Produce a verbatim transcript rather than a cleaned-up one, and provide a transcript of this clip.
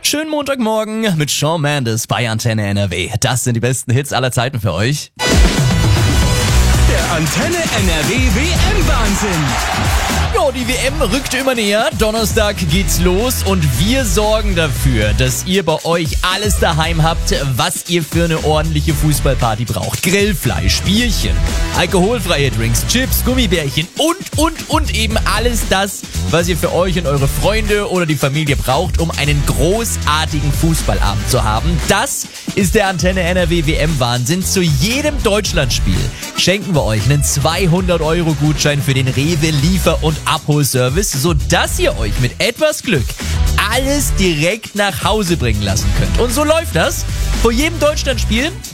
Schönen Montagmorgen mit Shawn Mendes bei Antenne N R W. Das sind die besten Hits aller Zeiten für euch. Der Antenne N R W W M-Wahnsinn. Jo, die W M rückt immer näher. Donnerstag geht's los und wir sorgen dafür, dass ihr bei euch alles daheim habt, was ihr für eine ordentliche Fußballparty braucht. Grillfleisch, Bierchen, alkoholfreie Drinks, Chips, Gummibärchen und, und, und eben alles das, was ihr für euch und eure Freunde oder die Familie braucht, um einen großartigen Fußballabend zu haben. Das ist der Antenne N R W W M-Wahnsinn. Zu jedem Deutschlandspiel schenken wir euch einen zweihundert Euro Gutschein für den Rewe Liefer- und Abholservice, sodass ihr euch mit etwas Glück alles direkt nach Hause bringen lassen könnt. Und so läuft das. Vor jedem Deutschlandspiel